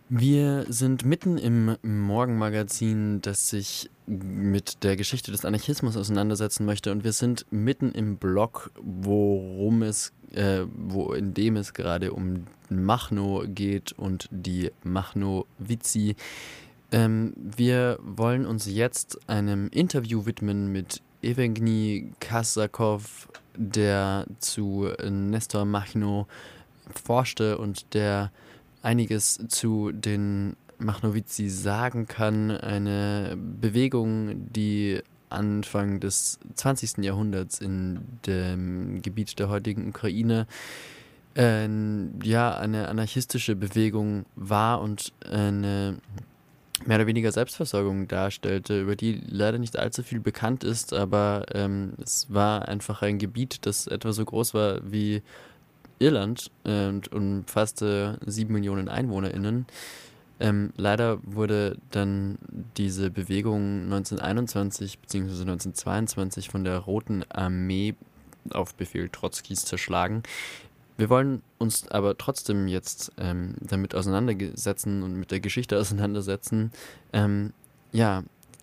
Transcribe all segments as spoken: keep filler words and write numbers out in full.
Wir sind mitten im Morgenmagazin, das sich mit der Geschichte des Anarchismus auseinandersetzen möchte, und wir sind mitten im Blog, worum es, äh, wo in dem es gerade um Machno geht und die Machnowici. Ähm, wir wollen uns jetzt einem Interview widmen mit Evgeny Kasakov, der zu Nestor Machno forschte und der einiges zu den Machnowici sagen kann. Eine Bewegung, die Anfang des zwanzigsten Jahrhunderts in dem Gebiet der heutigen Ukraine äh, ja, eine anarchistische Bewegung war und eine mehr oder weniger Selbstversorgung darstellte, über die leider nicht allzu viel bekannt ist, aber ähm, es war einfach ein Gebiet, das etwa so groß war wie Irland äh, und umfasste sieben Millionen EinwohnerInnen. Ähm, leider wurde dann diese Bewegung neunzehnhunderteinundzwanzig bzw. neunzehnhundertzweiundzwanzig von der Roten Armee auf Befehl Trotzkis zerschlagen. Wir wollen uns aber trotzdem jetzt ähm, damit auseinandersetzen und mit der Geschichte auseinandersetzen. Ähm, ja,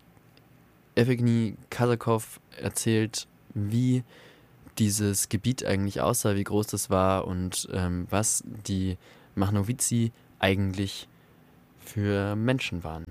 Evgeny Kasakov erzählt, wie dieses Gebiet eigentlich aussah, wie groß das war und ähm, was die Machnowici eigentlich für Menschen waren.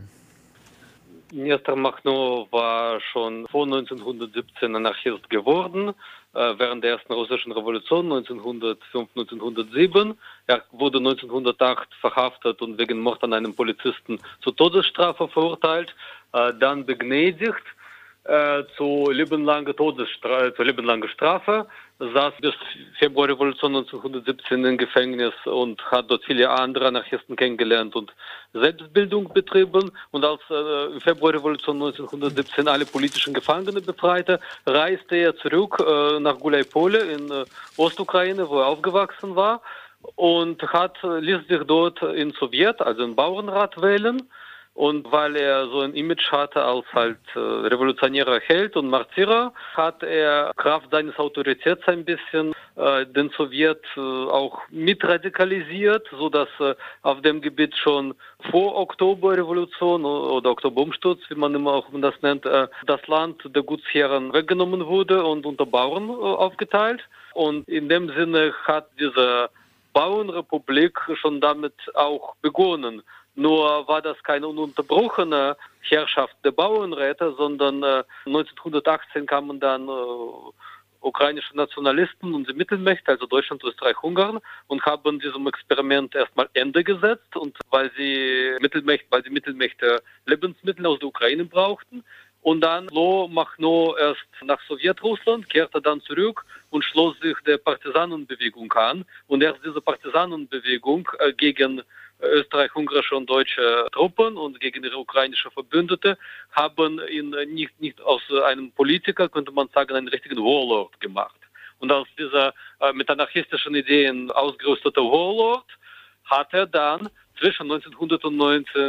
Nestor Machno war schon vor neunzehnhundertsiebzehn Anarchist geworden, äh, während der ersten russischen Revolution neunzehnhundertfünf, neunzehnhundertsieben. Er wurde neunzehnhundertacht verhaftet und wegen Mord an einem Polizisten zur Todesstrafe verurteilt, äh, dann begnadigt äh, zu lebenslanger Todesstrafe, zu lebenslanger Strafe, saß bis Februarrevolution neunzehnhundertsiebzehn im Gefängnis und hat dort viele andere Anarchisten kennengelernt und Selbstbildung betrieben. Und als äh, Februarrevolution neunzehnhundertsiebzehn alle politischen Gefangene befreite, reiste er zurück äh, nach Gulaipole in äh, Ostukraine, wo er aufgewachsen war, und hat, ließ sich dort in Sowjet, also im Bauernrat, wählen. Und weil er so ein Image hatte als halt äh, revolutionärer Held und Martyrer, hat er Kraft seines Autoritäts ein bisschen äh, den Sowjet äh, auch mitradikalisiert, sodass äh, auf dem Gebiet schon vor Oktoberrevolution oder Oktoberumsturz, wie man immer auch das nennt, äh, das Land der Gutsherren weggenommen wurde und unter Bauern äh, aufgeteilt. Und in dem Sinne hat diese Bauernrepublik schon damit auch begonnen. Nur war das keine ununterbrochene Herrschaft der Bauernräte, sondern äh, neunzehnhundertachtzehn kamen dann äh, ukrainische Nationalisten und die Mittelmächte, also Deutschland, Österreich, Ungarn, und haben diesem Experiment erstmal Ende gesetzt. Und weil sie Mittelmächte, weil die Mittelmächte Lebensmittel aus der Ukraine brauchten. Und dann floh Machno erst nach Sowjetrussland, kehrte dann zurück und schloss sich der Partisanenbewegung an. Und erst diese Partisanenbewegung äh, gegen österreich-ungarische und deutsche Truppen und gegen ihre ukrainische Verbündete haben ihn nicht, nicht aus einem Politiker, könnte man sagen, einen richtigen Warlord gemacht. Und als dieser äh, mit anarchistischen Ideen ausgerüstete Warlord hat er dann zwischen neunzehnhundert und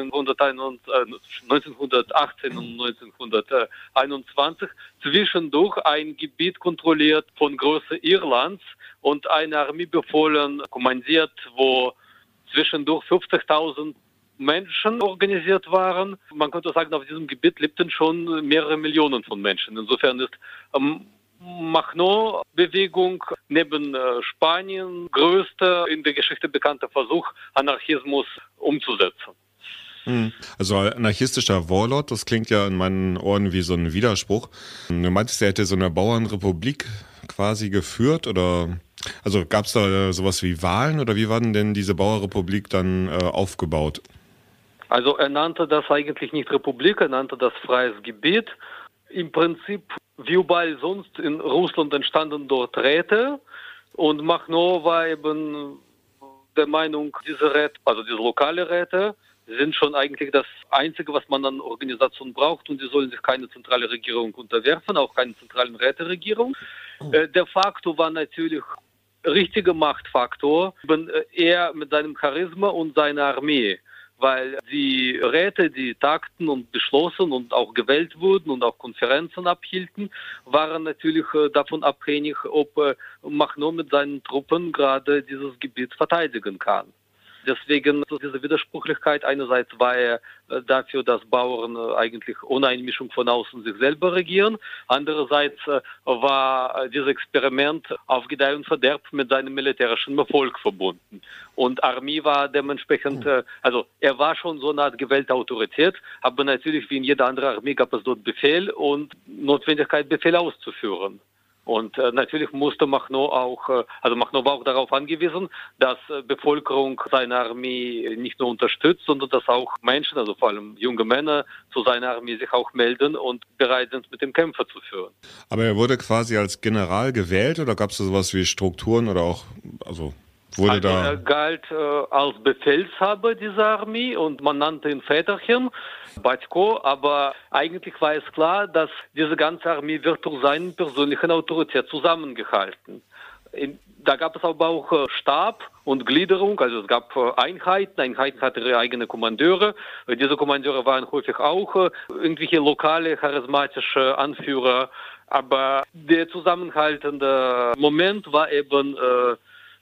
neunzehnhundertachtzehn und neunzehnhunderteinundzwanzig zwischendurch ein Gebiet kontrolliert von Größe Irlands und eine Armee befohlen, kommandiert, wo zwischendurch fünfzigtausend Menschen organisiert waren. Man könnte sagen, auf diesem Gebiet lebten schon mehrere Millionen von Menschen. Insofern ist ähm, Machno-Bewegung neben äh, Spanien größter in der Geschichte bekannter Versuch, Anarchismus umzusetzen. Also anarchistischer Warlord, das klingt ja in meinen Ohren wie so ein Widerspruch. Du meintest, er hätte so eine Bauernrepublik quasi geführt, oder also gab es da sowas wie Wahlen, oder wie war denn diese Bauernrepublik dann äh, aufgebaut? Also er nannte das eigentlich nicht Republik, er nannte das freies Gebiet. Im Prinzip wie überall sonst in Russland entstanden dort Räte, und Machno war eben der Meinung, diese Räte, also diese lokale Räte, sind schon eigentlich das Einzige, was man an Organisation braucht, und die sollen sich keine zentrale Regierung unterwerfen, auch keine zentralen Räteregierung. Äh, der Faktor war natürlich richtiger Machtfaktor, eben er mit seinem Charisma und seiner Armee, weil die Räte, die tagten und beschlossen und auch gewählt wurden und auch Konferenzen abhielten, waren natürlich davon abhängig, ob Machno mit seinen Truppen gerade dieses Gebiet verteidigen kann. Deswegen so diese Widersprüchlichkeit. Einerseits war er dafür, dass Bauern eigentlich ohne Einmischung von außen sich selber regieren. Andererseits war dieses Experiment auf Gedeih und Verderb mit seinem militärischen Erfolg verbunden. Und Armee war dementsprechend, also er war schon so eine Art gewählte Autorität, aber natürlich wie in jeder anderen Armee gab es dort Befehl und Notwendigkeit, Befehle auszuführen. Und äh, natürlich musste Makhno auch, äh, also Makhno war auch darauf angewiesen, dass äh, Bevölkerung seine Armee nicht nur unterstützt, sondern dass auch Menschen, also vor allem junge Männer, zu seiner Armee sich auch melden und bereit sind, mit dem Kämpfer zu führen. Aber er wurde quasi als General gewählt oder gab es da sowas wie Strukturen oder auch, also wurde also da... Er galt äh, als Befehlshaber dieser Armee und man nannte ihn Väterchen, Batko, aber eigentlich war es klar, dass diese ganze Armee wird durch seine persönliche Autorität zusammengehalten. In, da gab es aber auch äh, Stab und Gliederung, also es gab äh, Einheiten, Einheiten hatten ihre eigenen Kommandeure. Äh, diese Kommandeure waren häufig auch äh, irgendwelche lokale, charismatische Anführer, aber der zusammenhaltende Moment war eben äh,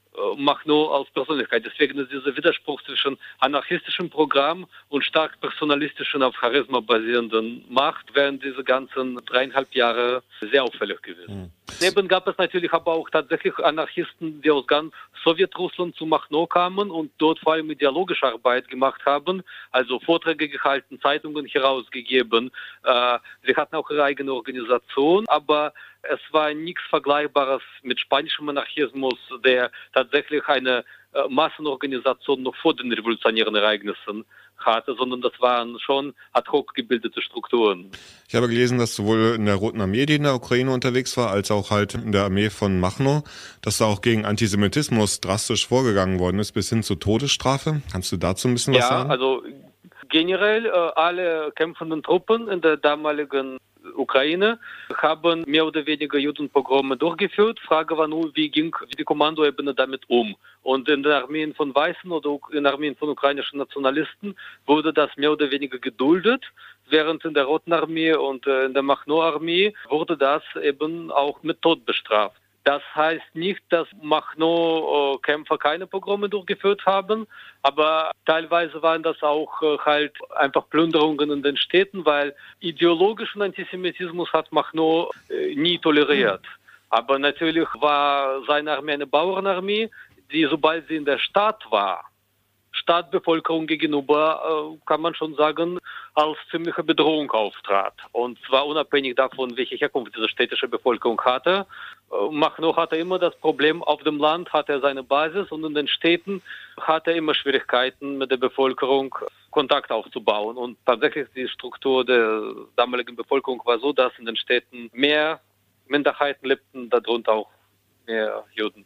Makhno als Persönlichkeit. Deswegen ist dieser Widerspruch zwischen anarchistischem Programm und stark personalistischen, auf Charisma basierenden Macht während diese ganzen dreieinhalb Jahre sehr auffällig gewesen. Mhm. Neben gab es natürlich aber auch tatsächlich Anarchisten, die aus ganz Sowjetrussland zu Makhno kamen und dort vor allem ideologische Arbeit gemacht haben, also Vorträge gehalten, Zeitungen herausgegeben. Äh, sie hatten auch ihre eigene Organisation, aber es war nichts Vergleichbares mit spanischem Anarchismus, der tatsächlich eine äh, Massenorganisation noch vor den revolutionären Ereignissen hatte, sondern das waren schon ad hoc gebildete Strukturen. Ich habe gelesen, dass sowohl in der Roten Armee, die in der Ukraine unterwegs war, als auch halt in der Armee von Makhno, dass da auch gegen Antisemitismus drastisch vorgegangen worden ist, bis hin zur Todesstrafe. Kannst du dazu ein bisschen was ja, sagen? Ja, also generell äh, alle kämpfenden Truppen in der damaligen Ukraine haben mehr oder weniger Judenpogrome durchgeführt. Frage war nur, wie ging die Kommandoebene damit um? Und in den Armeen von Weißen oder in den Armeen von ukrainischen Nationalisten wurde das mehr oder weniger geduldet, während in der Roten Armee und in der Makhno-Armee wurde das eben auch mit Tod bestraft. Das heißt nicht, dass Makhno-Kämpfer keine Pogrome durchgeführt haben, aber teilweise waren das auch halt einfach Plünderungen in den Städten, weil ideologischen Antisemitismus hat Makhno nie toleriert. Aber natürlich war seine Armee eine Bauernarmee, die, sobald sie in der Stadt war, Stadtbevölkerung gegenüber, äh, kann man schon sagen, als ziemliche Bedrohung auftrat. Und zwar unabhängig davon, welche Herkunft diese städtische Bevölkerung hatte. Äh, Makhno hatte immer das Problem, auf dem Land hatte er seine Basis und in den Städten hatte er immer Schwierigkeiten mit der Bevölkerung Kontakt aufzubauen. Und tatsächlich die Struktur der damaligen Bevölkerung war so, dass in den Städten mehr Minderheiten lebten, darunter auch mehr Juden.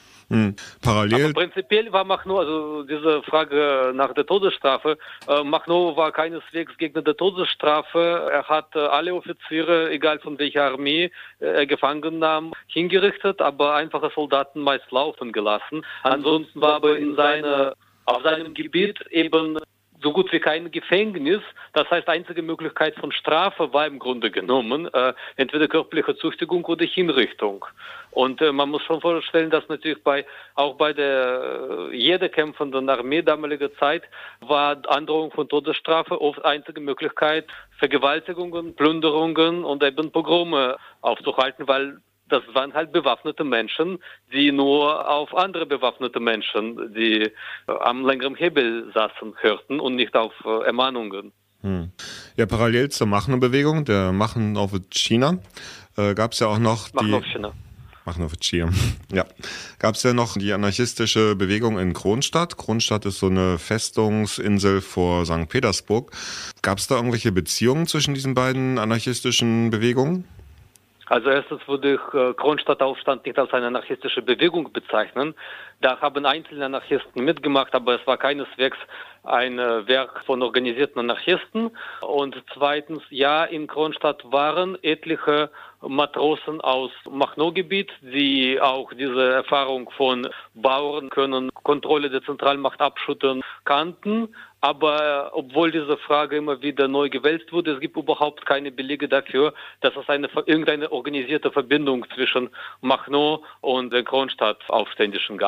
Hm. Parallel. Aber prinzipiell war Makhno, also diese Frage nach der Todesstrafe, äh, Makhno war keineswegs Gegner der Todesstrafe. Er hat äh, alle Offiziere, egal von welcher Armee äh, er gefangen nahm, hingerichtet, aber einfache Soldaten meist laufen gelassen. Ansonsten war aber in seine, auf seinem Gebiet eben so gut wie kein Gefängnis. Das heißt, einzige Möglichkeit von Strafe war im Grunde genommen äh, entweder körperliche Züchtigung oder Hinrichtung. Und äh, man muss schon vorstellen, dass natürlich bei auch bei der äh, jeder kämpfenden Armee damaliger Zeit war Androhung von Todesstrafe oft einzige Möglichkeit, Vergewaltigungen, Plünderungen und eben Pogrome aufzuhalten, weil das waren halt bewaffnete Menschen, die nur auf andere bewaffnete Menschen, die äh, am längeren Hebel saßen, hörten und nicht auf äh, Ermahnungen. Hm. Ja, parallel zur Makhno-Bewegung, der Machnovtschina, äh, gab es ja auch noch die... Machnovtschina. Machnovtschina, ja. Gab es ja noch die anarchistische Bewegung in Kronstadt. Kronstadt ist so eine Festungsinsel vor Sankt Petersburg. Gab es da irgendwelche Beziehungen zwischen diesen beiden anarchistischen Bewegungen? Also erstens würde ich äh, Kronstadtaufstand nicht als eine anarchistische Bewegung bezeichnen. Da haben einzelne Anarchisten mitgemacht, aber es war keineswegs ein äh, Werk von organisierten Anarchisten. Und zweitens, ja, in Kronstadt waren etliche Matrosen aus Makhno-Gebiet, die auch diese Erfahrung von Bauern können Kontrolle der Zentralmacht abschütteln kannten. Aber obwohl diese Frage immer wieder neu gewälzt wurde, es gibt überhaupt keine Belege dafür, dass es eine irgendeine organisierte Verbindung zwischen Makhno und den Kronstadt-Aufständischen gab.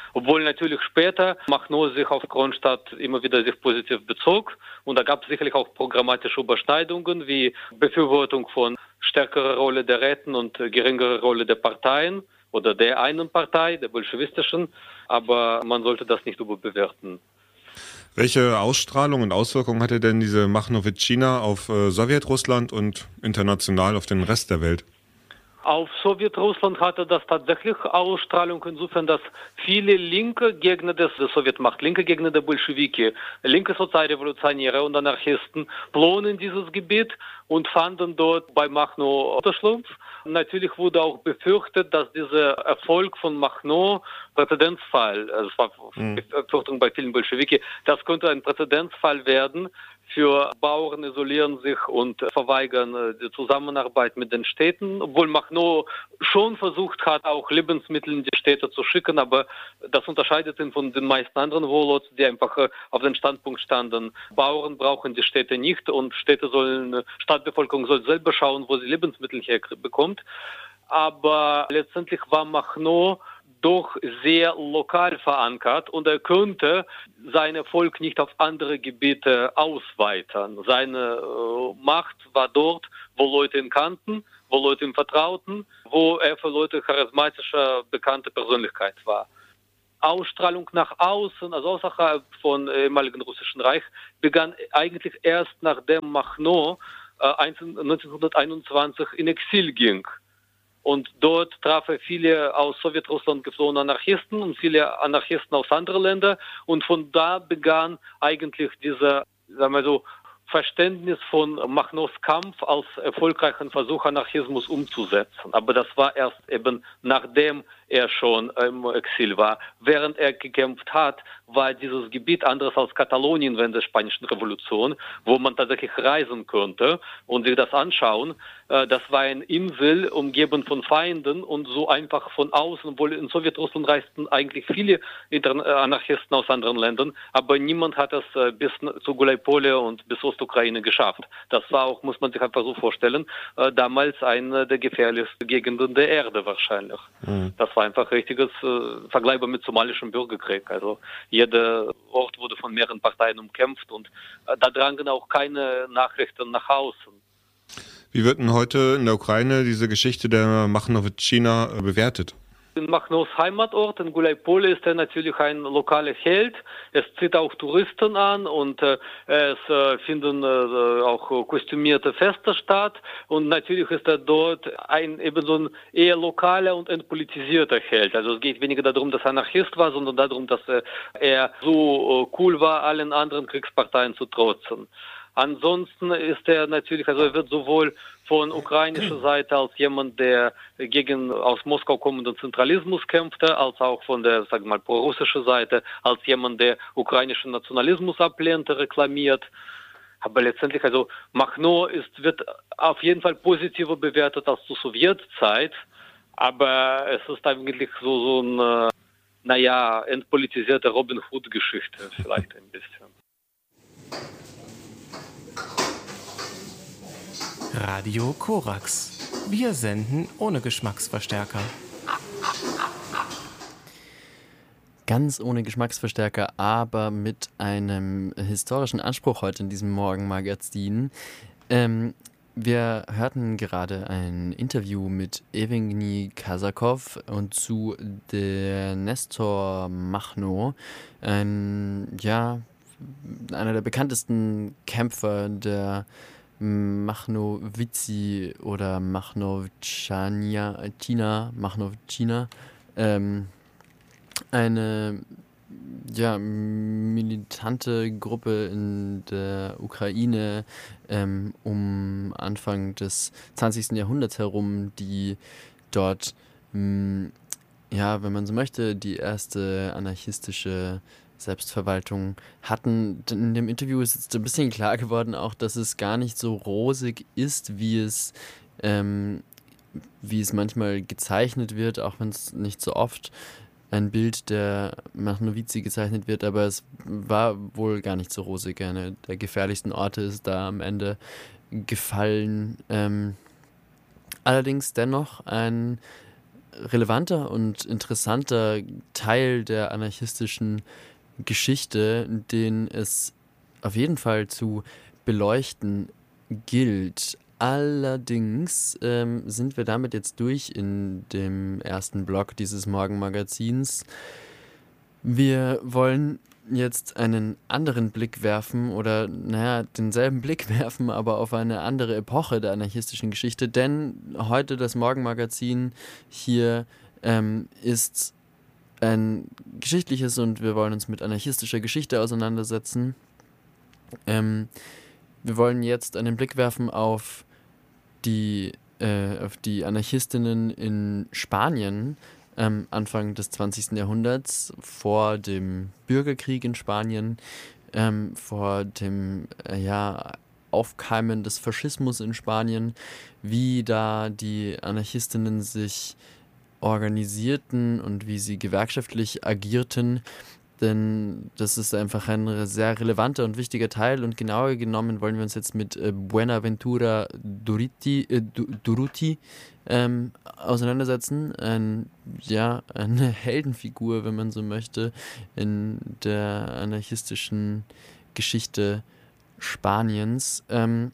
Obwohl natürlich später Machno sich auf Kronstadt immer wieder sich positiv bezog und da gab es sicherlich auch programmatische Überschneidungen wie Befürwortung von stärkerer Rolle der Räten und geringerer Rolle der Parteien oder der einen Partei, der bolschewistischen, aber man sollte das nicht überbewerten. Welche Ausstrahlung und Auswirkungen hatte denn diese Machnowitschina auf äh, Sowjetrussland und international auf den Rest der Welt? Auf Sowjetrussland hatte das tatsächlich Ausstrahlung insofern, dass viele linke Gegner des, der Sowjetmacht, linke Gegner der Bolschewiki, linke Sozialrevolutionäre und Anarchisten flohen in dieses Gebiet und fanden dort bei Machno Unterschlupf. Natürlich wurde auch befürchtet, dass dieser Erfolg von Machno Präzedenzfall, also es war Befürchtung bei vielen Bolschewiki, das könnte ein Präzedenzfall werden für Bauern isolieren sich und verweigern die Zusammenarbeit mit den Städten, obwohl Machno schon versucht hat, auch Lebensmittel in die Städte zu schicken, aber das unterscheidet ihn von den meisten anderen Warlords, die einfach auf den Standpunkt standen, Bauern brauchen die Städte nicht und Städte sollen, Stadtbevölkerung soll selber schauen, wo sie Lebensmittel herbekommt. Aber letztendlich war Machno doch sehr lokal verankert und er könnte sein Erfolg nicht auf andere Gebiete ausweiten. Seine äh, Macht war dort, wo Leute ihn kannten, wo Leute ihm vertrauten, wo er für Leute charismatische, bekannte Persönlichkeit war. Ausstrahlung nach außen, also außerhalb von ehemaligen Russischen Reich, begann eigentlich erst nachdem Machno äh, neunzehnhunderteinundzwanzig in Exil ging. Und dort traf er viele aus Sowjetrussland geflohene Anarchisten und viele Anarchisten aus anderen Ländern. Und von da begann eigentlich dieser, sagen wir so, Verständnis von Machnos Kampf als erfolgreichen Versuch, Anarchismus umzusetzen. Aber das war erst eben nachdem er schon im Exil war. Während er gekämpft hat, war dieses Gebiet anders als Katalonien während der Spanischen Revolution, wo man tatsächlich reisen konnte und sich das anschauen. Das war eine Insel, umgeben von Feinden und so einfach von außen, obwohl in Sowjetrussland reisten eigentlich viele Anarchisten aus anderen Ländern, aber niemand hat es bis zu Gulaipole und bis Ostukraine geschafft. Das war auch, muss man sich einfach so vorstellen, damals eine der gefährlichsten Gegenden der Erde wahrscheinlich. Mhm. Das war einfach richtiges äh, vergleichbar mit somalischem Bürgerkrieg. Also jeder Ort wurde von mehreren Parteien umkämpft und äh, da drangen auch keine Nachrichten nach außen. Wie wird denn heute in der Ukraine diese Geschichte der Machnowitschina äh, bewertet? In Machnos Heimatort, in Gulaipole, ist er natürlich ein lokaler Held. Es zieht auch Touristen an und äh, es äh, finden äh, auch kostümierte Feste statt. Und natürlich ist er dort ein eben so ein eher lokaler und entpolitisierter Held. Also es geht weniger darum, dass er Anarchist war, sondern darum, dass er, er so äh, cool war, allen anderen Kriegsparteien zu trotzen. Ansonsten ist er natürlich, also er wird sowohl von ukrainischer Seite als jemand, der gegen aus Moskau kommenden Zentralismus kämpfte, als auch von der, sagen wir mal, prorussischen Seite als jemand, der ukrainischen Nationalismus ablehnte, reklamiert. Aber letztendlich, also Machno ist, wird auf jeden Fall positiver bewertet als zur Sowjetzeit, aber es ist eigentlich so, so eine, naja, entpolitisierte Robin Hood-Geschichte vielleicht ein bisschen. Radio Korax. Wir senden ohne Geschmacksverstärker. Ganz ohne Geschmacksverstärker, aber mit einem historischen Anspruch heute in diesem Morgenmagazin. Ähm, wir hörten gerade ein Interview mit Evgeny Kazakov und zu der Nestor Machno, ein, ja, einer der bekanntesten Kämpfer der Machnowitzi oder Machnowitschina, Machnowitschina, ähm, eine ja, militante Gruppe in der Ukraine ähm, um Anfang des zwanzigsten Jahrhunderts herum, die dort, mh, ja, wenn man so möchte, die erste anarchistische Selbstverwaltung hatten. In dem Interview ist jetzt ein bisschen klar geworden auch, dass es gar nicht so rosig ist, wie es, ähm, wie es manchmal gezeichnet wird, auch wenn es nicht so oft ein Bild der Machnowitzi gezeichnet wird, aber es war wohl gar nicht so rosig. Einer der gefährlichsten Orte ist da am Ende gefallen. Ähm, allerdings dennoch ein relevanter und interessanter Teil der anarchistischen Geschichte, den es auf jeden Fall zu beleuchten gilt. Allerdings ähm, sind wir damit jetzt durch in dem ersten Block dieses Morgenmagazins. Wir wollen jetzt einen anderen Blick werfen oder, naja, denselben Blick werfen, aber auf eine andere Epoche der anarchistischen Geschichte, denn heute das Morgenmagazin hier ähm, ist ein geschichtliches und wir wollen uns mit anarchistischer Geschichte auseinandersetzen. Ähm, wir wollen jetzt einen Blick werfen auf die, äh, auf die Anarchistinnen in Spanien, ähm, Anfang des zwanzigsten Jahrhunderts, vor dem Bürgerkrieg in Spanien, ähm, vor dem äh, ja, Aufkeimen des Faschismus in Spanien, wie da die Anarchistinnen sich organisierten und wie sie gewerkschaftlich agierten. Denn das ist einfach ein sehr relevanter und wichtiger Teil und genauer genommen wollen wir uns jetzt mit äh, Buenaventura Durruti, äh, Durruti ähm, auseinandersetzen. Ein, ja, eine Heldenfigur, wenn man so möchte, in der anarchistischen Geschichte Spaniens. Ähm,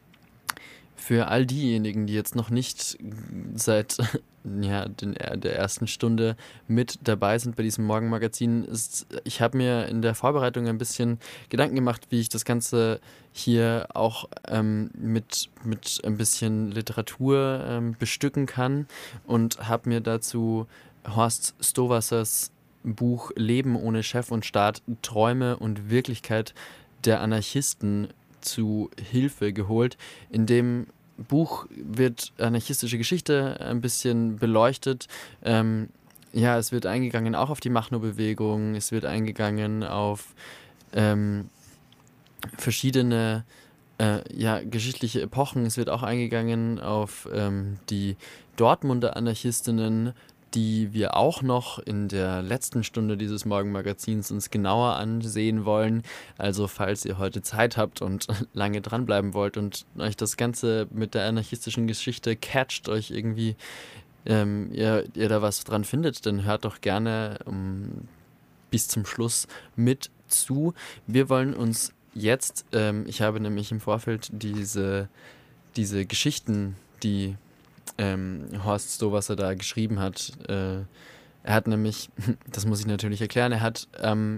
für all diejenigen, die jetzt noch nicht seit ja, den, der ersten Stunde mit dabei sind bei diesem Morgenmagazin, ist, ich habe mir in der Vorbereitung ein bisschen Gedanken gemacht, wie ich das Ganze hier auch ähm, mit, mit ein bisschen Literatur ähm, bestücken kann und habe mir dazu Horst Stowassers Buch Leben ohne Chef und Staat, Träume und Wirklichkeit der Anarchisten zu Hilfe geholt. In dem Buch wird anarchistische Geschichte ein bisschen beleuchtet. Ähm, ja, es wird eingegangen auch auf die Machno-Bewegung, es wird eingegangen auf ähm, verschiedene äh, ja, geschichtliche Epochen, es wird auch eingegangen auf ähm, die Dortmunder Anarchistinnen, die wir auch noch in der letzten Stunde dieses Morgenmagazins uns genauer ansehen wollen. Also falls ihr heute Zeit habt und lange dranbleiben wollt und euch das Ganze mit der anarchistischen Geschichte catcht, euch irgendwie ähm, ihr, ihr da was dran findet, dann hört doch gerne um, bis zum Schluss mit zu. Wir wollen uns jetzt, ähm, ich habe nämlich im Vorfeld diese, diese Geschichten, die Ähm, Horst Stowasser da geschrieben hat. Äh, er hat nämlich, das muss ich natürlich erklären, er hat ähm,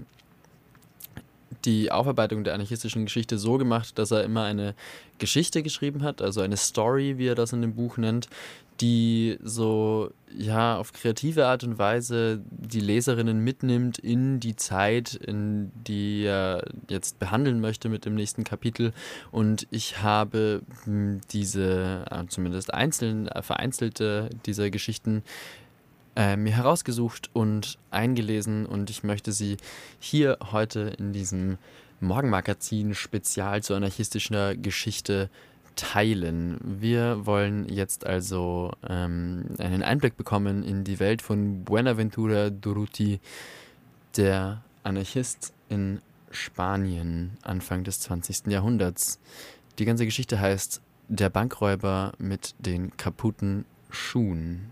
die Aufarbeitung der anarchistischen Geschichte so gemacht, dass er immer eine Geschichte geschrieben hat, also eine Story, wie er das in dem Buch nennt, die so, ja, auf kreative Art und Weise die Leserinnen mitnimmt in die Zeit, in die er jetzt behandeln möchte mit dem nächsten Kapitel. Und ich habe mh, diese, äh, zumindest einzeln, äh, vereinzelte dieser Geschichten äh, mir herausgesucht und eingelesen und ich möchte sie hier heute in diesem Morgenmagazin Spezial zur anarchistischen Geschichte teilen. Wir wollen jetzt also ähm, einen Einblick bekommen in die Welt von Buenaventura Durruti, der Anarchist in Spanien Anfang des zwanzigsten Jahrhunderts. Die ganze Geschichte heißt Der Bankräuber mit den kaputten Schuhen.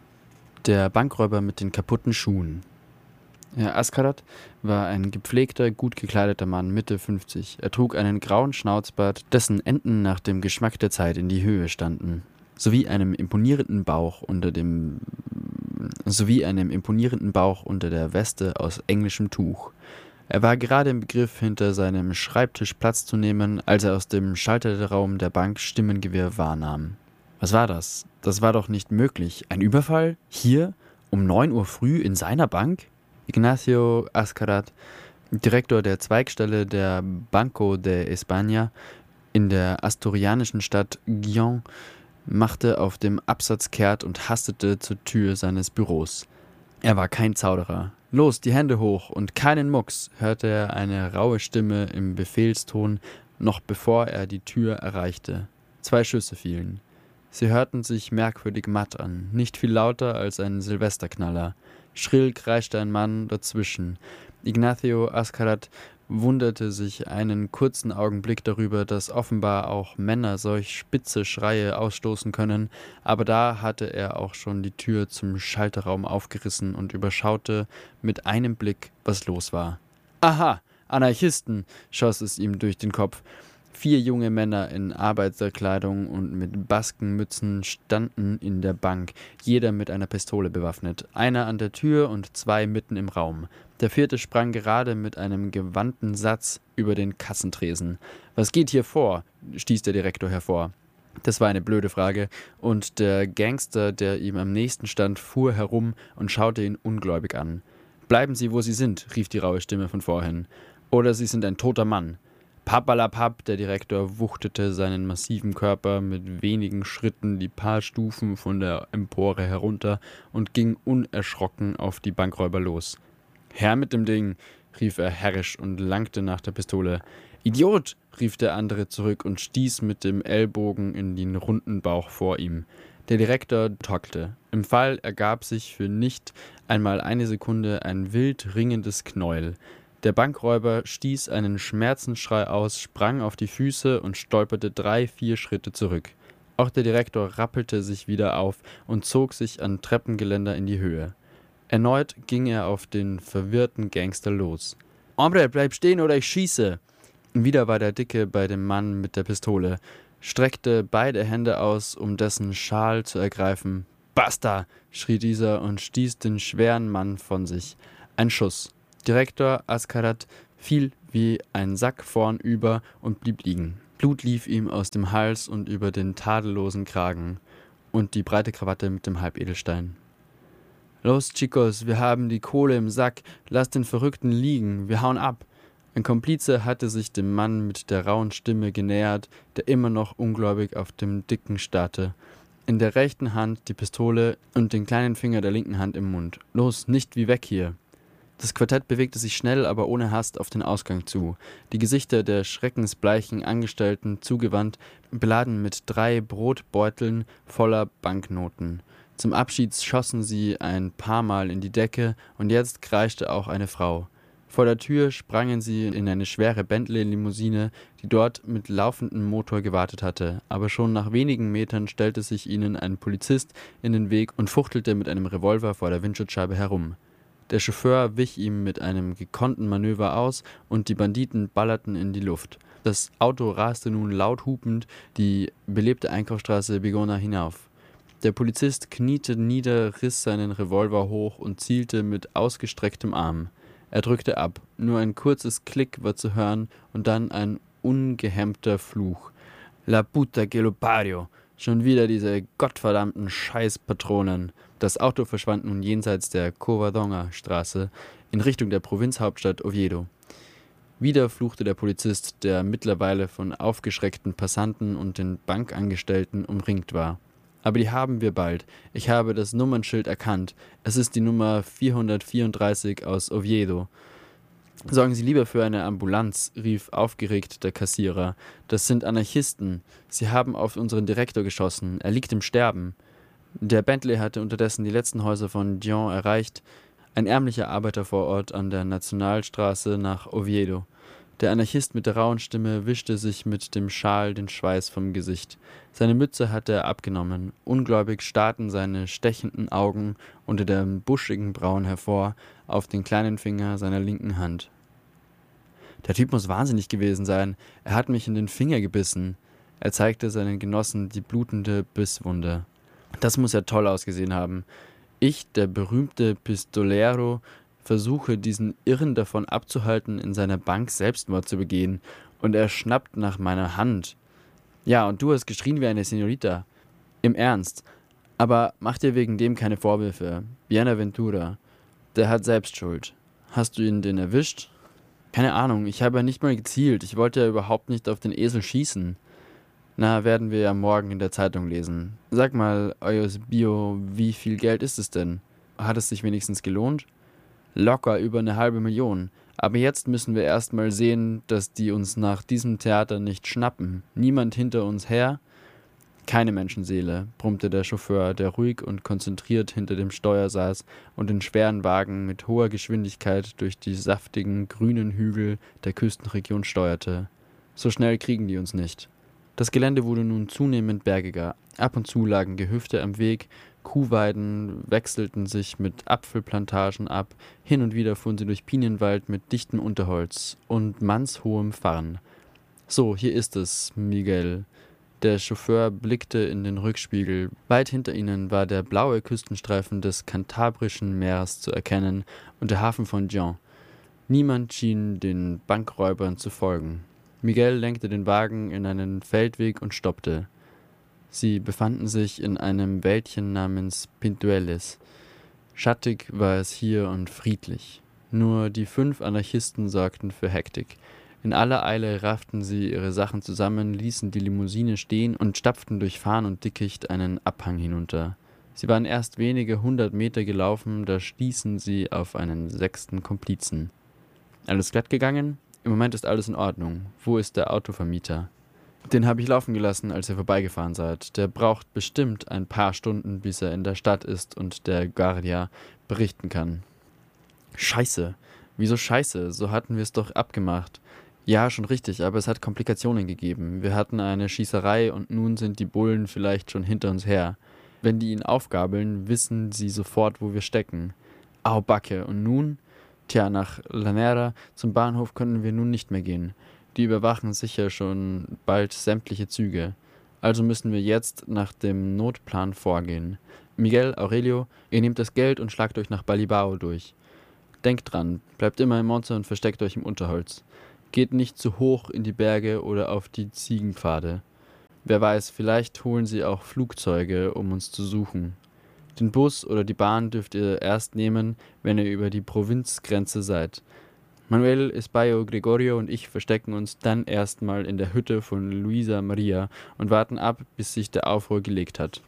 Der Bankräuber mit den kaputten Schuhen. Herr Ascarat war ein gepflegter, gut gekleideter Mann, Mitte fünfzig. Er trug einen grauen Schnauzbart, dessen Enden nach dem Geschmack der Zeit in die Höhe standen, sowie einem imponierenden Bauch unter dem sowie einem imponierenden Bauch unter der Weste aus englischem Tuch. Er war gerade im Begriff, hinter seinem Schreibtisch Platz zu nehmen, als er aus dem Schalterraum der Bank Stimmengewirr wahrnahm. Was war das? Das war doch nicht möglich. Ein Überfall? Hier? Um neun Uhr früh in seiner Bank? Ignacio Ascarat, Direktor der Zweigstelle der Banco de España in der asturianischen Stadt Gijón, machte auf dem Absatz kehrt und hastete zur Tür seines Büros. Er war kein Zauderer. »Los, die Hände hoch und keinen Mucks«, hörte er eine raue Stimme im Befehlston, noch bevor er die Tür erreichte. Zwei Schüsse fielen. Sie hörten sich merkwürdig matt an, nicht viel lauter als ein Silvesterknaller. Schrill kreischte ein Mann dazwischen. Ignacio Ascarat wunderte sich einen kurzen Augenblick darüber, dass offenbar auch Männer solch spitze Schreie ausstoßen können, aber da hatte er auch schon die Tür zum Schalterraum aufgerissen und überschaute mit einem Blick, was los war. »Aha, Anarchisten«, schoss es ihm durch den Kopf. Vier junge Männer in Arbeiterkleidung und mit Baskenmützen standen in der Bank, jeder mit einer Pistole bewaffnet, einer an der Tür und zwei mitten im Raum. Der vierte sprang gerade mit einem gewandten Satz über den Kassentresen. »Was geht hier vor?« stieß der Direktor hervor. Das war eine blöde Frage, und der Gangster, der ihm am nächsten stand, fuhr herum und schaute ihn ungläubig an. »Bleiben Sie, wo Sie sind«, rief die raue Stimme von vorhin. »Oder Sie sind ein toter Mann.« Pappalapapp, der Direktor wuchtete seinen massiven Körper mit wenigen Schritten die paar Stufen von der Empore herunter und ging unerschrocken auf die Bankräuber los. »Her mit dem Ding«, rief er herrisch und langte nach der Pistole. »Idiot«, rief der andere zurück und stieß mit dem Ellbogen in den runden Bauch vor ihm. Der Direktor tockelte. Im Fall ergab sich für nicht einmal eine Sekunde ein wild ringendes Knäuel. Der Bankräuber stieß einen Schmerzensschrei aus, sprang auf die Füße und stolperte drei, vier Schritte zurück. Auch der Direktor rappelte sich wieder auf und zog sich an Treppengeländer in die Höhe. Erneut ging er auf den verwirrten Gangster los. »Hombre, bleib stehen oder ich schieße!« Wieder war der Dicke bei dem Mann mit der Pistole, streckte beide Hände aus, um dessen Schal zu ergreifen. »Basta!« schrie dieser und stieß den schweren Mann von sich. Ein Schuss. Direktor Askarat fiel wie ein Sack vornüber und blieb liegen. Blut lief ihm aus dem Hals und über den tadellosen Kragen und die breite Krawatte mit dem Halbedelstein. »Los, Chicos, wir haben die Kohle im Sack, lasst den Verrückten liegen, wir hauen ab!« Ein Komplize hatte sich dem Mann mit der rauen Stimme genähert, der immer noch ungläubig auf dem Dicken starrte. In der rechten Hand die Pistole und den kleinen Finger der linken Hand im Mund. »Los, nicht wie weg hier!« Das Quartett bewegte sich schnell, aber ohne Hast auf den Ausgang zu. Die Gesichter der schreckensbleichen Angestellten zugewandt, beladen mit drei Brotbeuteln voller Banknoten. Zum Abschied schossen sie ein paar Mal in die Decke und jetzt kreischte auch eine Frau. Vor der Tür sprangen sie in eine schwere Bentley-Limousine, die dort mit laufendem Motor gewartet hatte. Aber schon nach wenigen Metern stellte sich ihnen ein Polizist in den Weg und fuchtelte mit einem Revolver vor der Windschutzscheibe herum. Der Chauffeur wich ihm mit einem gekonnten Manöver aus und die Banditen ballerten in die Luft. Das Auto raste nun laut hupend die belebte Einkaufsstraße Bigona hinauf. Der Polizist kniete nieder, riss seinen Revolver hoch und zielte mit ausgestrecktem Arm. Er drückte ab. Nur ein kurzes Klick war zu hören und dann ein ungehemmter Fluch. La puta que lo parió. Schon wieder diese gottverdammten Scheißpatronen. Das Auto verschwand nun jenseits der Covadonga-Straße in Richtung der Provinzhauptstadt Oviedo. Wieder fluchte der Polizist, der mittlerweile von aufgeschreckten Passanten und den Bankangestellten umringt war. »Aber die haben wir bald. Ich habe das Nummernschild erkannt. Es ist die Nummer vierhundertvierunddreißig aus Oviedo.« »Sorgen Sie lieber für eine Ambulanz«, rief aufgeregt der Kassierer. »Das sind Anarchisten. Sie haben auf unseren Direktor geschossen. Er liegt im Sterben.« Der Bentley hatte unterdessen die letzten Häuser von Dijon erreicht, ein ärmlicher Arbeitervorort an der Nationalstraße nach Oviedo. Der Anarchist mit der rauen Stimme wischte sich mit dem Schal den Schweiß vom Gesicht. Seine Mütze hatte er abgenommen. Ungläubig starrten seine stechenden Augen unter den buschigen Brauen hervor auf den kleinen Finger seiner linken Hand. »Der Typ muss wahnsinnig gewesen sein. Er hat mich in den Finger gebissen.« Er zeigte seinen Genossen die blutende Bisswunde. »Das muss ja toll ausgesehen haben. Ich, der berühmte Pistolero, versuche diesen Irren davon abzuhalten, in seiner Bank Selbstmord zu begehen. Und er schnappt nach meiner Hand. Ja, und du hast geschrien wie eine Senorita. Im Ernst. Aber mach dir wegen dem keine Vorwürfe. Bienaventura. Der hat Selbstschuld. Hast du ihn denn erwischt?« »Keine Ahnung, ich habe ja nicht mal gezielt. Ich wollte ja überhaupt nicht auf den Esel schießen.« »Na, werden wir ja morgen in der Zeitung lesen. Sag mal, Eusebio, wie viel Geld ist es denn? Hat es sich wenigstens gelohnt?« »Locker über eine halbe Million. Aber jetzt müssen wir erst mal sehen, dass die uns nach diesem Theater nicht schnappen. Niemand hinter uns her.« Keine Menschenseele, brummte der Chauffeur, der ruhig und konzentriert hinter dem Steuer saß und den schweren Wagen mit hoher Geschwindigkeit durch die saftigen, grünen Hügel der Küstenregion steuerte. So schnell kriegen die uns nicht. Das Gelände wurde nun zunehmend bergiger. Ab und zu lagen Gehöfte am Weg, Kuhweiden wechselten sich mit Apfelplantagen ab, hin und wieder fuhren sie durch Pinienwald mit dichtem Unterholz und mannshohem Farn. »So, hier ist es, Miguel.« Der Chauffeur blickte in den Rückspiegel. Weit hinter ihnen war der blaue Küstenstreifen des Kantabrischen Meeres zu erkennen und der Hafen von Gien. Niemand schien den Bankräubern zu folgen. Miguel lenkte den Wagen in einen Feldweg und stoppte. Sie befanden sich in einem Wäldchen namens Pintueles. Schattig war es hier und friedlich. Nur die fünf Anarchisten sorgten für Hektik. In aller Eile rafften sie ihre Sachen zusammen, ließen die Limousine stehen und stapften durch Farn und Dickicht einen Abhang hinunter. Sie waren erst wenige hundert Meter gelaufen, da stießen sie auf einen sechsten Komplizen. »Alles glatt gegangen? Im Moment ist alles in Ordnung. Wo ist der Autovermieter?« »Den habe ich laufen gelassen, als ihr vorbeigefahren seid. Der braucht bestimmt ein paar Stunden, bis er in der Stadt ist und der Guardia berichten kann.« »Scheiße. Wieso scheiße? So hatten wir es doch abgemacht.« »Ja, schon richtig, aber es hat Komplikationen gegeben. Wir hatten eine Schießerei und nun sind die Bullen vielleicht schon hinter uns her. Wenn die ihn aufgabeln, wissen sie sofort, wo wir stecken. Au Backe, und nun? Tja, nach Lanera zum Bahnhof können wir nun nicht mehr gehen. Die überwachen sicher schon bald sämtliche Züge. Also müssen wir jetzt nach dem Notplan vorgehen. Miguel, Aurelio, ihr nehmt das Geld und schlagt euch nach Balibao durch. Denkt dran, bleibt immer im Monte und versteckt euch im Unterholz. Geht nicht zu hoch in die Berge oder auf die Ziegenpfade. Wer weiß, vielleicht holen sie auch Flugzeuge, um uns zu suchen. Den Bus oder die Bahn dürft ihr erst nehmen, wenn ihr über die Provinzgrenze seid. Manuel, Espayo, Gregorio und ich verstecken uns dann erstmal in der Hütte von Luisa Maria und warten ab, bis sich der Aufruhr gelegt hat.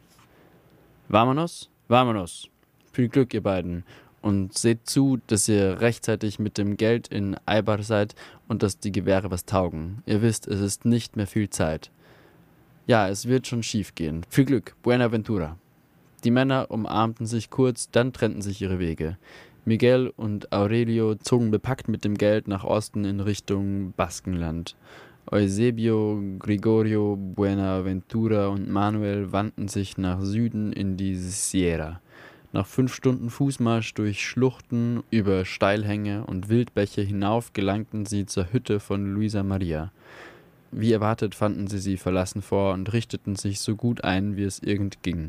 Vámonos? Vámonos. Viel Glück, ihr beiden. Und seht zu, dass ihr rechtzeitig mit dem Geld in Eibar seid und dass die Gewehre was taugen. Ihr wisst, es ist nicht mehr viel Zeit. Ja, es wird schon schief gehen. Viel Glück. Buenaventura. Die Männer umarmten sich kurz, dann trennten sich ihre Wege. Miguel und Aurelio zogen bepackt mit dem Geld nach Osten in Richtung Baskenland. Eusebio, Gregorio, Buenaventura und Manuel wandten sich nach Süden in die Sierra. Nach fünf Stunden Fußmarsch durch Schluchten, über Steilhänge und Wildbäche hinauf gelangten sie zur Hütte von Luisa Maria. Wie erwartet fanden sie sie verlassen vor und richteten sich so gut ein, wie es irgend ging.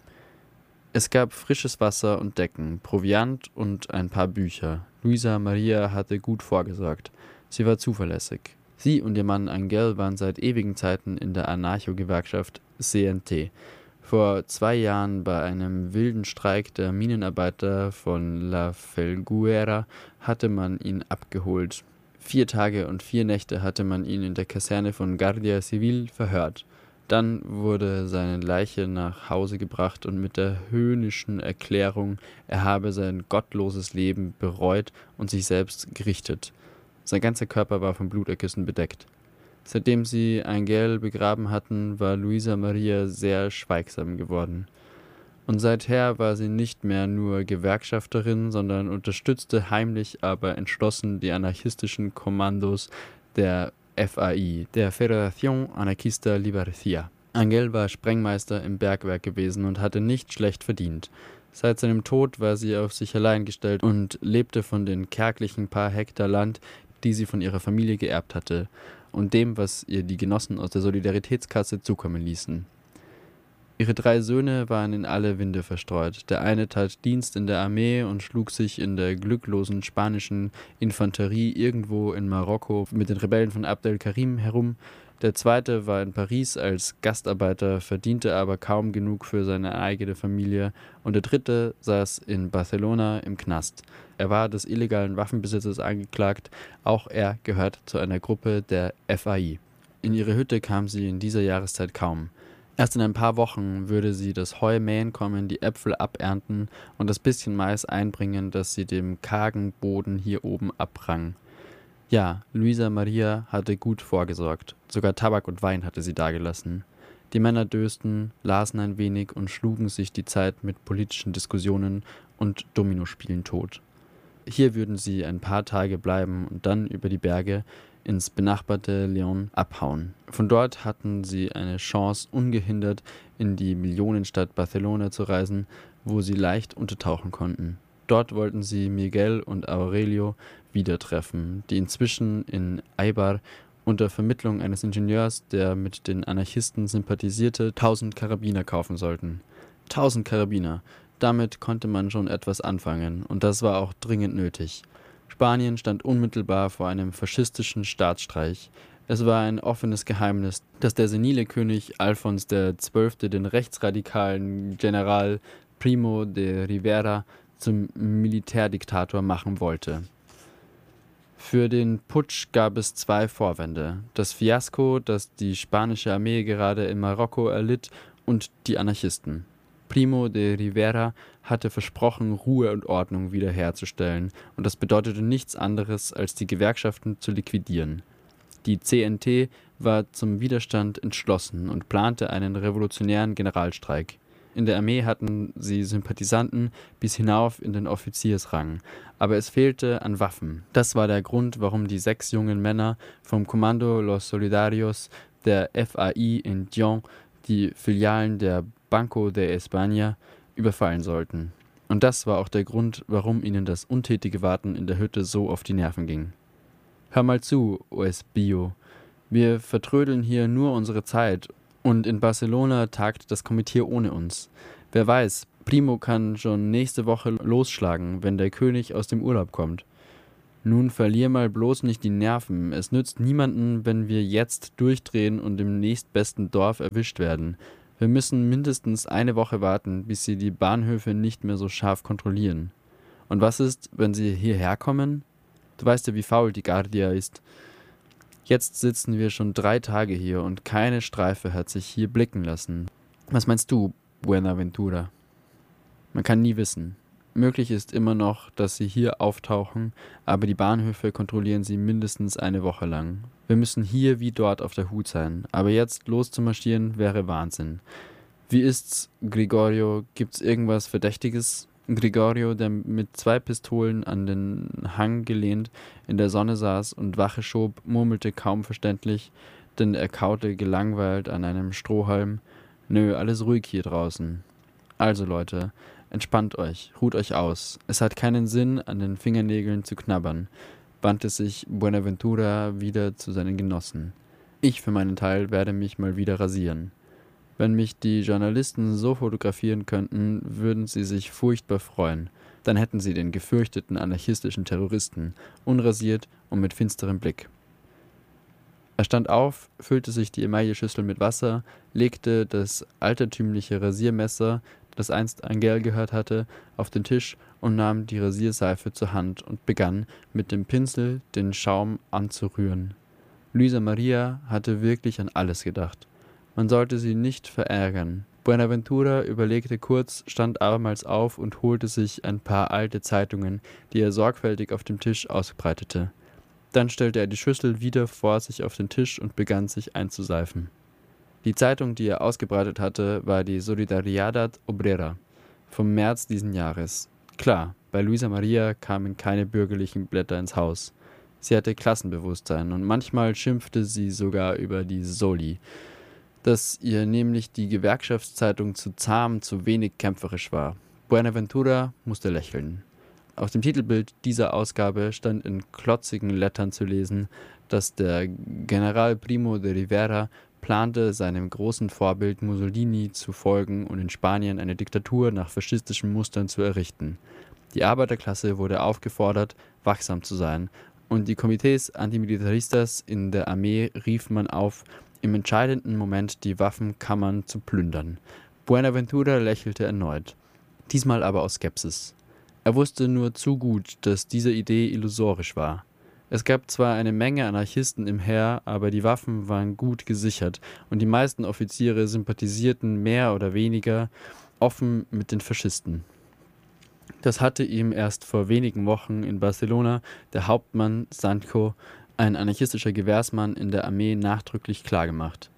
Es gab frisches Wasser und Decken, Proviant und ein paar Bücher. Luisa Maria hatte gut vorgesorgt. Sie war zuverlässig. Sie und ihr Mann Angel waren seit ewigen Zeiten in der Anarcho-Gewerkschaft C N T. Vor zwei Jahren bei einem wilden Streik der Minenarbeiter von La Felguera hatte man ihn abgeholt. Vier Tage und vier Nächte hatte man ihn in der Kaserne von Guardia Civil verhört. Dann wurde seine Leiche nach Hause gebracht und mit der höhnischen Erklärung, er habe sein gottloses Leben bereut und sich selbst gerichtet. Sein ganzer Körper war von Blutergüssen bedeckt. Seitdem sie Angel begraben hatten, war Luisa Maria sehr schweigsam geworden. Und seither war sie nicht mehr nur Gewerkschafterin, sondern unterstützte heimlich, aber entschlossen die anarchistischen Kommandos der F A I, der Federación Anarquista Libercia. Angel war Sprengmeister im Bergwerk gewesen und hatte nicht schlecht verdient. Seit seinem Tod war sie auf sich allein gestellt und lebte von den kärglichen paar Hektar Land, die sie von ihrer Familie geerbt hatte, und dem, was ihr die Genossen aus der Solidaritätskasse zukommen ließen. Ihre drei Söhne waren in alle Winde verstreut. Der eine tat Dienst in der Armee und schlug sich in der glücklosen spanischen Infanterie irgendwo in Marokko mit den Rebellen von Abd el-Karim herum. Der zweite war in Paris als Gastarbeiter, verdiente aber kaum genug für seine eigene Familie. Und der dritte saß in Barcelona im Knast. Er war des illegalen Waffenbesitzes angeklagt. Auch er gehört zu einer Gruppe der F A I. In ihre Hütte kam sie in dieser Jahreszeit kaum. Erst in ein paar Wochen würde sie das Heu mähen kommen, die Äpfel abernten und das bisschen Mais einbringen, das sie dem kargen Boden hier oben abrang. Ja, Luisa Maria hatte gut vorgesorgt. Sogar Tabak und Wein hatte sie dagelassen. Die Männer dösten, lasen ein wenig und schlugen sich die Zeit mit politischen Diskussionen und Dominospielen tot. Hier würden sie ein paar Tage bleiben und dann über die Berge ins benachbarte León abhauen. Von dort hatten sie eine Chance, ungehindert in die Millionenstadt Barcelona zu reisen, wo sie leicht untertauchen konnten. Dort wollten sie Miguel und Aurelio wieder treffen, die inzwischen in Eibar unter Vermittlung eines Ingenieurs, der mit den Anarchisten sympathisierte, tausend Karabiner kaufen sollten. Tausend Karabiner! Damit konnte man schon etwas anfangen, und das war auch dringend nötig. Spanien stand unmittelbar vor einem faschistischen Staatsstreich. Es war ein offenes Geheimnis, dass der senile König Alfons der Zwölfte den rechtsradikalen General Primo de Rivera zum Militärdiktator machen wollte. Für den Putsch gab es zwei Vorwände: das Fiasko, das die spanische Armee gerade in Marokko erlitt, und die Anarchisten. Primo de Rivera hatte versprochen, Ruhe und Ordnung wiederherzustellen, und das bedeutete nichts anderes, als die Gewerkschaften zu liquidieren. Die C N T war zum Widerstand entschlossen und plante einen revolutionären Generalstreik. In der Armee hatten sie Sympathisanten bis hinauf in den Offiziersrang, aber es fehlte an Waffen. Das war der Grund, warum die sechs jungen Männer vom Comando Los Solidarios der F A I in Dijon die Filialen der Banco de España überfallen sollten. Und das war auch der Grund, warum ihnen das untätige Warten in der Hütte so auf die Nerven ging. Hör mal zu, O Espio. Wir vertrödeln hier nur unsere Zeit, und in Barcelona tagt das Komitee ohne uns. Wer weiß, Primo kann schon nächste Woche losschlagen, wenn der König aus dem Urlaub kommt. Nun verlier mal bloß nicht die Nerven. Es nützt niemanden, wenn wir jetzt durchdrehen und im nächstbesten Dorf erwischt werden. Wir müssen mindestens eine Woche warten, bis sie die Bahnhöfe nicht mehr so scharf kontrollieren. Und was ist, wenn sie hierher kommen? Du weißt ja, wie faul die Guardia ist. Jetzt sitzen wir schon drei Tage hier und keine Streife hat sich hier blicken lassen. Was meinst du, Buenaventura? Man kann nie wissen. Möglich ist immer noch, dass sie hier auftauchen, aber die Bahnhöfe kontrollieren sie mindestens eine Woche lang. Wir müssen hier wie dort auf der Hut sein, aber jetzt loszumarschieren wäre Wahnsinn. Wie ist's, Gregorio? Gibt's irgendwas Verdächtiges? Gregorio, der mit zwei Pistolen an den Hang gelehnt in der Sonne saß und Wache schob, murmelte kaum verständlich, denn er kaute gelangweilt an einem Strohhalm. Nö, alles ruhig hier draußen. Also Leute, entspannt euch, ruht euch aus. Es hat keinen Sinn, an den Fingernägeln zu knabbern, wandte sich Buenaventura wieder zu seinen Genossen. Ich für meinen Teil werde mich mal wieder rasieren. Wenn mich die Journalisten so fotografieren könnten, würden sie sich furchtbar freuen. Dann hätten sie den gefürchteten anarchistischen Terroristen, unrasiert und mit finsterem Blick. Er stand auf, füllte sich die Emailleschüssel mit Wasser, legte das altertümliche Rasiermesser, das einst Angel gehört hatte, auf den Tisch und nahm die Rasierseife zur Hand und begann, mit dem Pinsel den Schaum anzurühren. Luisa Maria hatte wirklich an alles gedacht. Man sollte sie nicht verärgern. Buenaventura überlegte kurz, stand abermals auf und holte sich ein paar alte Zeitungen, die er sorgfältig auf dem Tisch ausbreitete. Dann stellte er die Schüssel wieder vor sich auf den Tisch und begann sich einzuseifen. Die Zeitung, die er ausgebreitet hatte, war die Solidaridad Obrera vom März diesen Jahres. Klar, bei Luisa Maria kamen keine bürgerlichen Blätter ins Haus. Sie hatte Klassenbewusstsein und manchmal schimpfte sie sogar über die Soli, dass ihr nämlich die Gewerkschaftszeitung zu zahm, zu wenig kämpferisch war. Buenaventura musste lächeln. Auf dem Titelbild dieser Ausgabe stand in klotzigen Lettern zu lesen, dass der General Primo de Rivera plante, seinem großen Vorbild Mussolini zu folgen und in Spanien eine Diktatur nach faschistischen Mustern zu errichten. Die Arbeiterklasse wurde aufgefordert, wachsam zu sein, und die Komitees Antimilitaristas in der Armee rief man auf, im entscheidenden Moment die Waffenkammern zu plündern. Buenaventura lächelte erneut, diesmal aber aus Skepsis. Er wusste nur zu gut, dass diese Idee illusorisch war. Es gab zwar eine Menge Anarchisten im Heer, aber die Waffen waren gut gesichert und die meisten Offiziere sympathisierten mehr oder weniger offen mit den Faschisten. Das hatte ihm erst vor wenigen Wochen in Barcelona der Hauptmann Sancho, ein anarchistischer Gewehrsmann in der Armee, nachdrücklich klargemacht.